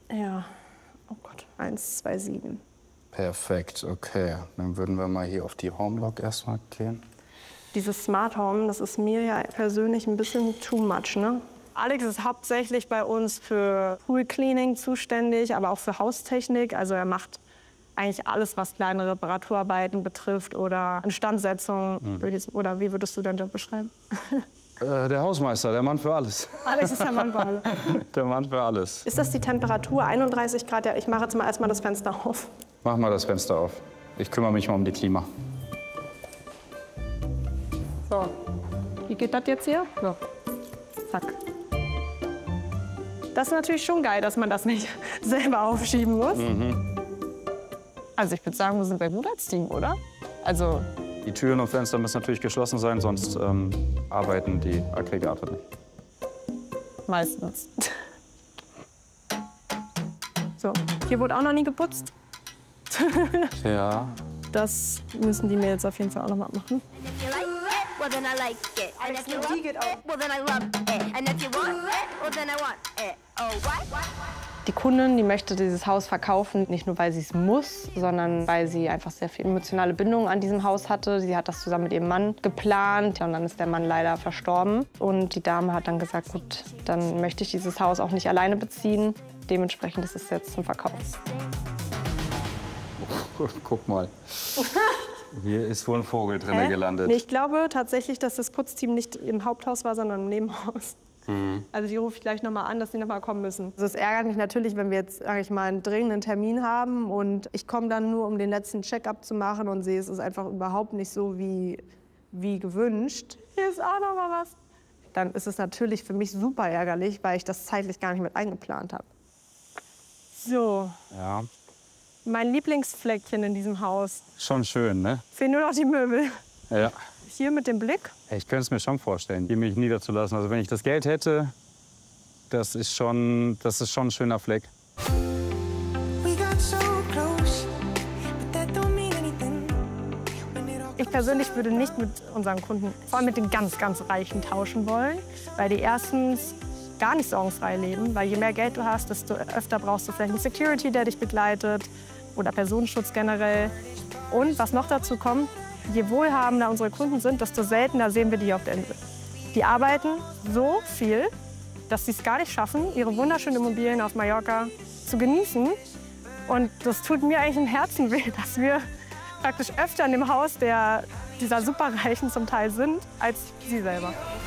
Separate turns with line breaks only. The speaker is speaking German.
Ja, oh Gott, 127.
Perfekt, okay. Dann würden wir mal hier auf die Home-Log erstmal gehen.
Dieses Smart Home, das ist mir ja persönlich ein bisschen too much, ne? Alex ist hauptsächlich bei uns für Pool Cleaning zuständig, aber auch für Haustechnik. Also er macht eigentlich alles, was kleine Reparaturarbeiten betrifft oder Instandsetzung. Oder wie würdest du deinen Job beschreiben?
Der Hausmeister, der Mann für alles.
Alex ist der Mann für alles.
Der Mann für alles.
Ist das die Temperatur? 31 Grad? Ja, ich mache jetzt mal erstmal das Fenster auf.
Mach mal das Fenster auf. Ich kümmere mich mal um die Klima.
So, wie geht das jetzt hier? So, zack. Das ist natürlich schon geil, dass man das nicht selber aufschieben muss. Also ich würde sagen, wir sind bei gut als Team, oder? Also
Die Türen und Fenster müssen natürlich geschlossen sein, sonst arbeiten die Aggregate nicht.
meistens. So, hier wurde auch noch nie geputzt.
Ja.
Das müssen die Mädels auf jeden Fall auch noch mal machen.
Well, then I like it. And if you want it, well, then I love it. And if you want it, well, then I want it. Oh, what?
Die Kundin, die möchte dieses Haus verkaufen, nicht nur, weil sie es muss, sondern weil sie einfach sehr viel emotionale Bindung an diesem Haus hatte. Sie hat das zusammen mit ihrem Mann geplant und dann ist der Mann leider verstorben. Und die Dame hat dann gesagt, gut, dann möchte ich dieses Haus auch nicht alleine beziehen. Dementsprechend ist es jetzt zum Verkauf.
Guck mal. Hier ist wohl ein Vogel drin gelandet.
Nee, ich glaube tatsächlich, dass das Putzteam nicht im Haupthaus war, sondern im Nebenhaus. Also die rufe ich gleich noch mal an, dass die noch mal kommen müssen. Also es ärgert mich natürlich, wenn wir jetzt, sag ich mal, einen dringenden Termin haben und ich komme dann nur, um den letzten Check-up zu machen und sehe, es ist einfach überhaupt nicht so wie gewünscht. Hier ist auch noch mal was. Dann ist es natürlich für mich super ärgerlich, weil ich das zeitlich gar nicht mit eingeplant habe. So,
Ja,
mein Lieblingsfleckchen in diesem Haus.
schon schön, ne?
Fehlen nur noch die Möbel.
Ja.
Hier mit dem Blick.
Ich könnte es mir schon vorstellen, hier mich niederzulassen. Also wenn ich das Geld hätte, das ist schon ein schöner Fleck.
Ich persönlich würde nicht mit unseren Kunden, vor allem mit den ganz, ganz Reichen, tauschen wollen, weil die erstens gar nicht sorgenfrei leben, weil je mehr Geld du hast, desto öfter brauchst du vielleicht einen Security, der dich begleitet oder Personenschutz generell. Und was noch dazu kommt, je wohlhabender unsere Kunden sind, desto seltener sehen wir die auf der Insel. Die arbeiten so viel, dass sie es gar nicht schaffen, ihre wunderschönen Immobilien auf Mallorca zu genießen. Und das tut mir eigentlich im Herzen weh, dass wir praktisch öfter in dem Haus dieser Superreichen zum Teil sind, als sie selber.